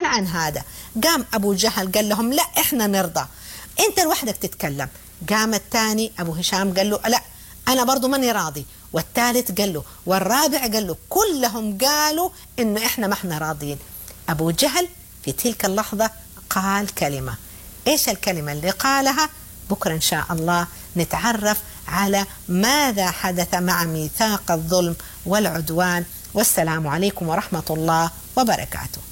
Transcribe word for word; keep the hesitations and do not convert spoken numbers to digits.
عن هذا. قام أبو جهل قال لهم لا إحنا نرضى، أنت لوحدك تتكلم. قام الثاني أبو هشام قال له لا أنا برضو ماني راضي، والثالث قال له، والرابع قال له، كلهم قالوا إنه إحنا ما إحنا راضيين. أبو جهل في تلك اللحظة قال كلمة. إيش الكلمة اللي قالها؟ بكرة إن شاء الله نتعرف على ماذا حدث مع ميثاق الظلم والعدوان. والسلام عليكم ورحمة الله وبركاته.